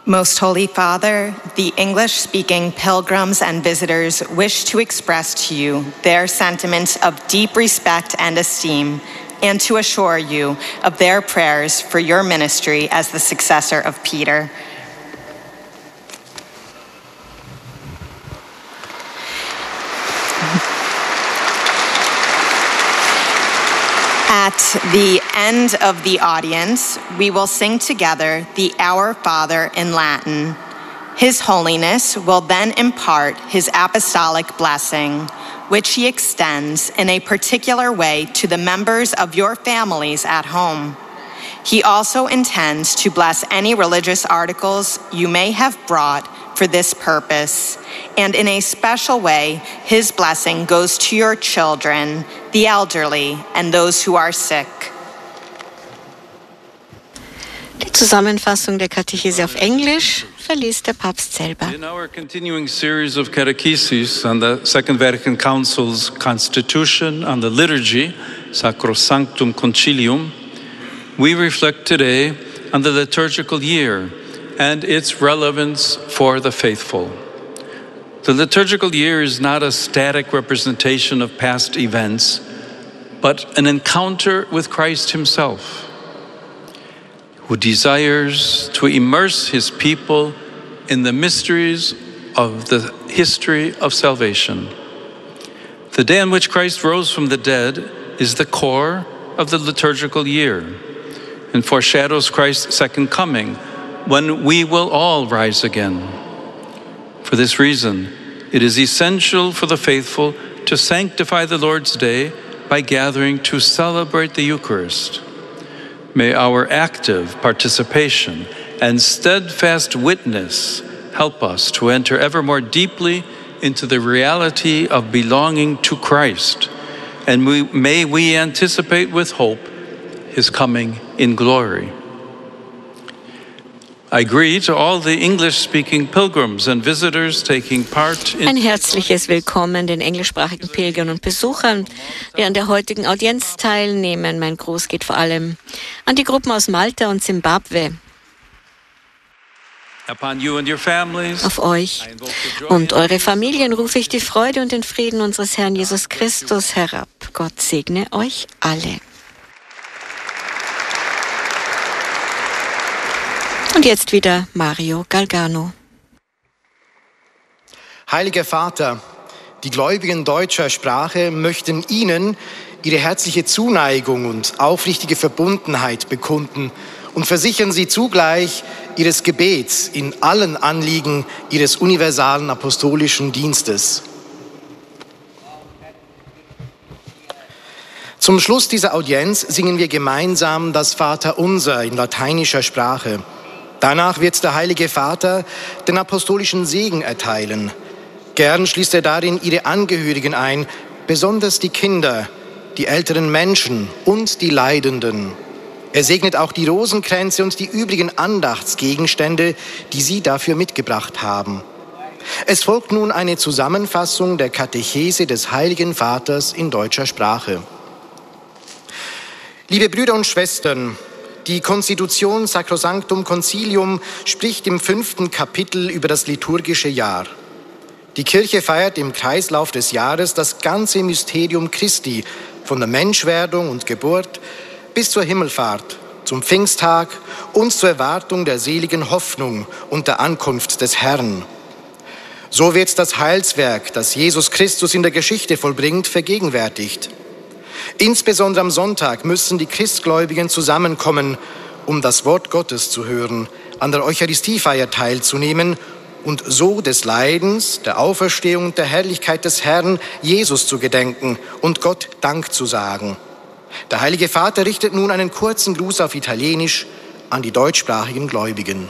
Most Holy Father, the English-speaking pilgrims and visitors wish to express to you their sentiments of deep respect and esteem, and to assure you of their prayers for your ministry as the successor of Peter. At the end of the audience, we will sing together the Our Father in Latin. His Holiness will then impart his apostolic blessing, which he extends in a particular way to the members of your families at home. He also intends to bless any religious articles you may have brought for this purpose, and in a special way, his blessing goes to your children, the elderly, and those who are sick. Die Zusammenfassung der Katechese auf Englisch verliest der Papst selber. In our continuing series of catecheses on the Second Vatican Council's Constitution on the Liturgy, Sacrosanctum Concilium, we reflect today on the liturgical year and its relevance for the faithful. The liturgical year is not a static representation of past events, but an encounter with Christ himself, who desires to immerse his people in the mysteries of the history of salvation. The day on which Christ rose from the dead is the core of the liturgical year and foreshadows Christ's second coming, when we will all rise again. For this reason, it is essential for the faithful to sanctify the Lord's Day by gathering to celebrate the Eucharist. May our active participation and steadfast witness help us to enter ever more deeply into the reality of belonging to Christ, and may we anticipate with hope his coming in glory. I greet all the English-speaking pilgrims and visitors taking part in... Ein herzliches Willkommen den englischsprachigen Pilgern und Besuchern, die an der heutigen Audienz teilnehmen. Mein Gruß geht vor allem an die Gruppen aus Malta und Simbabwe. Auf euch und eure Familien rufe ich die Freude und den Frieden unseres Herrn Jesus Christus herab. Gott segne euch alle. Und jetzt wieder Mario Galgano. Heiliger Vater, die Gläubigen deutscher Sprache möchten Ihnen ihre herzliche Zuneigung und aufrichtige Verbundenheit bekunden und versichern Sie zugleich Ihres Gebets in allen Anliegen Ihres universalen apostolischen Dienstes. Zum Schluss dieser Audienz singen wir gemeinsam das Vaterunser in lateinischer Sprache. Danach wird der Heilige Vater den apostolischen Segen erteilen. Gern schließt er darin ihre Angehörigen ein, besonders die Kinder, die älteren Menschen und die Leidenden. Er segnet auch die Rosenkränze und die übrigen Andachtsgegenstände, die sie dafür mitgebracht haben. Es folgt nun eine Zusammenfassung der Katechese des Heiligen Vaters in deutscher Sprache. Liebe Brüder und Schwestern, die Konstitution Sacrosanctum Concilium spricht im 5. Kapitel über das liturgische Jahr. Die Kirche feiert im Kreislauf des Jahres das ganze Mysterium Christi, von der Menschwerdung und Geburt bis zur Himmelfahrt, zum Pfingsttag und zur Erwartung der seligen Hoffnung und der Ankunft des Herrn. So wird das Heilswerk, das Jesus Christus in der Geschichte vollbringt, vergegenwärtigt. Insbesondere am Sonntag müssen die Christgläubigen zusammenkommen, um das Wort Gottes zu hören, an der Eucharistiefeier teilzunehmen und so des Leidens, der Auferstehung und der Herrlichkeit des Herrn Jesus zu gedenken und Gott Dank zu sagen. Der Heilige Vater richtet nun einen kurzen Gruß auf Italienisch an die deutschsprachigen Gläubigen.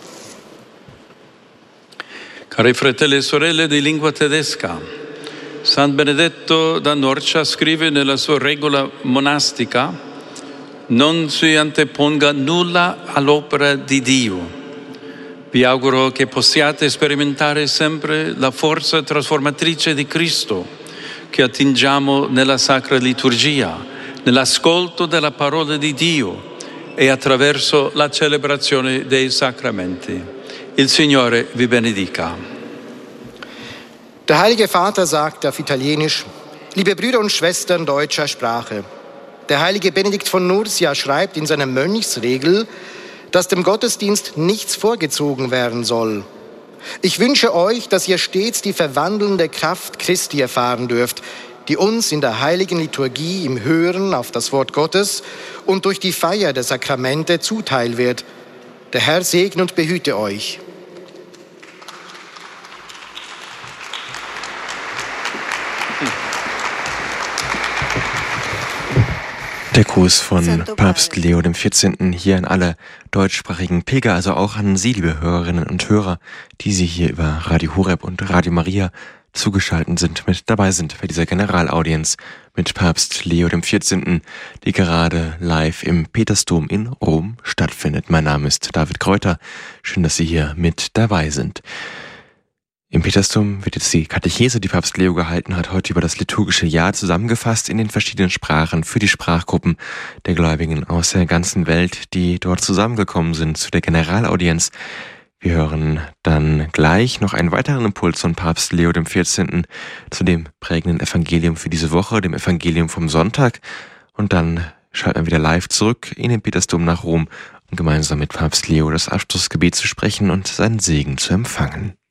Cari fratelli e sorelle di lingua tedesca, San Benedetto da Norcia scrive nella sua regola monastica: non si anteponga nulla all'opera di Dio. Vi auguro che possiate sperimentare sempre la forza trasformatrice di Cristo che attingiamo nella Sacra Liturgia, nell'ascolto della parola di Dio e attraverso la celebrazione dei sacramenti. Il Signore vi benedica. Der Heilige Vater sagt auf Italienisch: Liebe Brüder und Schwestern deutscher Sprache, der heilige Benedikt von Nursia schreibt in seiner Mönchsregel, dass dem Gottesdienst nichts vorgezogen werden soll. Ich wünsche euch, dass ihr stets die verwandelnde Kraft Christi erfahren dürft, die uns in der heiligen Liturgie im Hören auf das Wort Gottes und durch die Feier der Sakramente zuteil wird. Der Herr segne und behüte euch. Der Gruß von Papst Leo XIV. Hier an alle deutschsprachigen Pilger, also auch an Sie, liebe Hörerinnen und Hörer, die Sie hier über Radio Horeb und Radio Maria zugeschaltet sind, mit dabei sind bei dieser Generalaudienz mit Papst Leo XIV., die gerade live im Petersdom in Rom stattfindet. Mein Name ist David Kräuter. Schön, dass Sie hier mit dabei sind. Im Petersdom wird jetzt die Katechese, die Papst Leo gehalten hat, heute über das liturgische Jahr zusammengefasst in den verschiedenen Sprachen für die Sprachgruppen der Gläubigen aus der ganzen Welt, die dort zusammengekommen sind zu der Generalaudienz. Wir hören dann gleich noch einen weiteren Impuls von Papst Leo XIV. Zu dem prägenden Evangelium für diese Woche, dem Evangelium vom Sonntag. Und dann schalten wir wieder live zurück in den Petersdom nach Rom, um gemeinsam mit Papst Leo das Abschlussgebet zu sprechen und seinen Segen zu empfangen.